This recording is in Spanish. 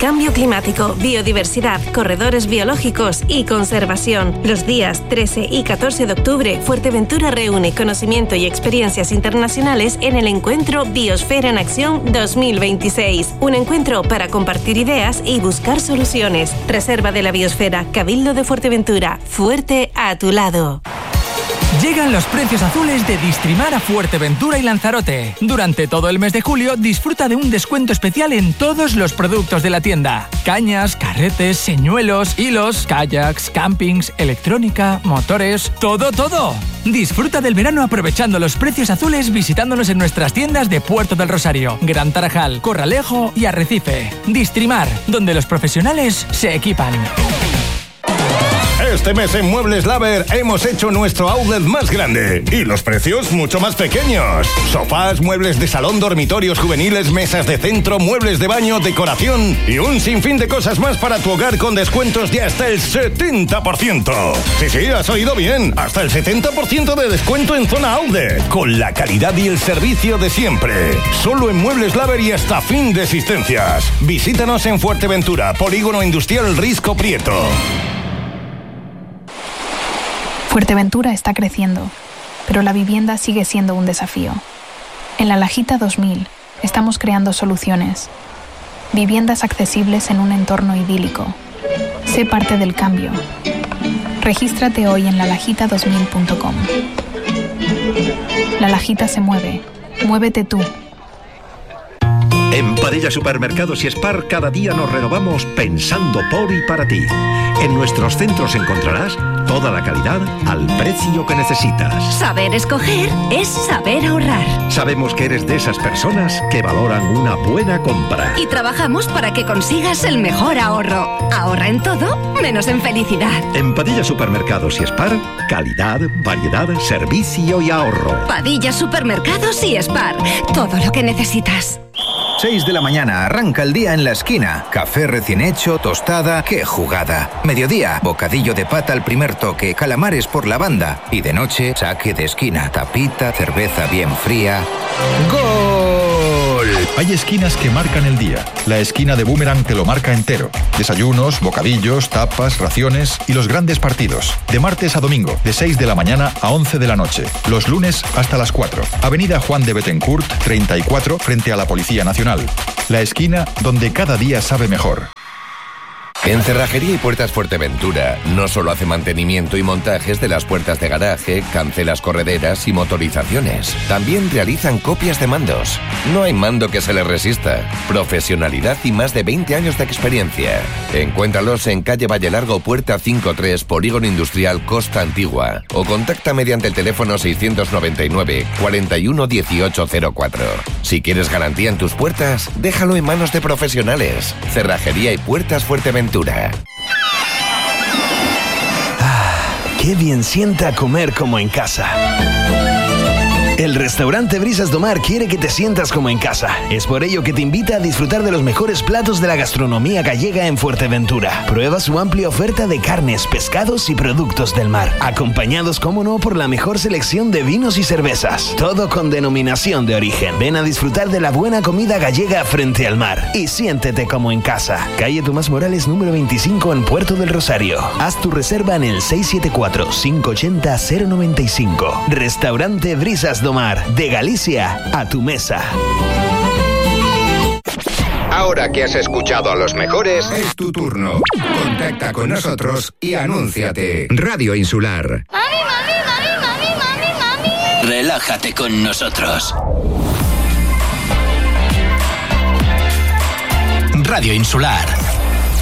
cambio climático, biodiversidad, corredores biológicos y conservación. Los días 13 y 14 de octubre, Fuerteventura reúne conocimiento y experiencias internacionales en el encuentro Biosfera en Acción 2026. Un encuentro para compartir ideas y buscar soluciones. Reserva de la Biosfera, Cabildo de Fuerteventura. Fuerte a tu lado. Llegan los precios azules de Distrimar a Fuerteventura y Lanzarote. Durante todo el mes de julio disfruta de un descuento especial en todos los productos de la tienda. Cañas, carretes, señuelos, hilos, kayaks, campings, electrónica, motores, todo. Disfruta del verano aprovechando los precios azules visitándonos en nuestras tiendas de Puerto del Rosario, Gran Tarajal, Corralejo y Arrecife. Distrimar, donde los profesionales se equipan. Este mes en Muebles Laver hemos hecho nuestro outlet más grande y los precios mucho más pequeños. Sofás, muebles de salón, dormitorios juveniles, mesas de centro, muebles de baño, decoración y un sinfín de cosas más para tu hogar con descuentos de hasta el 70%. Sí, has oído bien, hasta el 70% de descuento en zona outlet, con la calidad y el servicio de siempre. Solo en Muebles Laver y hasta fin de existencias. Visítanos en Fuerteventura, Polígono Industrial Risco Prieto. Fuerteventura está creciendo, pero la vivienda sigue siendo un desafío. En La Lajita 2000 estamos creando soluciones. Viviendas accesibles en un entorno idílico. Sé parte del cambio. Regístrate hoy en lalajita2000.com. La Lajita se mueve. Muévete tú. En Padilla Supermercados y Spar cada día nos renovamos pensando por y para ti. En nuestros centros encontrarás toda la calidad al precio que necesitas. Saber escoger es saber ahorrar. Sabemos que eres de esas personas que valoran una buena compra. Y trabajamos para que consigas el mejor ahorro. Ahorra en todo, menos en felicidad. En Padilla Supermercados y Spar, calidad, variedad, servicio y ahorro. Padilla Supermercados y Spar, todo lo que necesitas. 6 de la mañana, arranca el día en La Esquina. Café recién hecho, tostada, ¡qué jugada! Mediodía, bocadillo de pata al primer toque, calamares por la banda. Y de noche, saque de esquina, tapita, cerveza bien fría. ¡Gol! Hay esquinas que marcan el día. La esquina de Boomerang te lo marca entero. Desayunos, bocadillos, tapas, raciones y los grandes partidos. De martes a domingo, de 6 de la mañana a 11 de la noche. Los lunes hasta las 4. Avenida Juan de Bettencourt, 34, frente a la Policía Nacional. La esquina donde cada día sabe mejor. En Cerrajería y Puertas Fuerteventura no solo hace mantenimiento y montajes de las puertas de garaje, cancelas correderas y motorizaciones. También realizan copias de mandos. No hay mando que se les resista. Profesionalidad y más de 20 años de experiencia. Encuéntralos en calle Valle Largo, puerta 53, Polígono Industrial Costa Antigua. O contacta mediante el teléfono 699 41 1804. Si quieres garantía en tus puertas, déjalo en manos de profesionales. Cerrajería y Puertas Fuerteventura. Qué bien sienta comer como en casa. El restaurante Brisas do Mar quiere que te sientas como en casa. Es por ello que te invita a disfrutar de los mejores platos de la gastronomía gallega en Fuerteventura. Prueba su amplia oferta de carnes, pescados y productos del mar, acompañados, como no, por la mejor selección de vinos y cervezas. Todo con denominación de origen. Ven a disfrutar de la buena comida gallega frente al mar y siéntete como en casa. Calle Tomás Morales número 25 en Puerto del Rosario. Haz tu reserva en el 674-580-095. Restaurante Brisas do Mar, de Galicia a tu mesa. Ahora que has escuchado a los mejores, es tu turno. Contacta con nosotros y anúnciate. Radio Insular. ¡Mami! Relájate con nosotros. Radio Insular.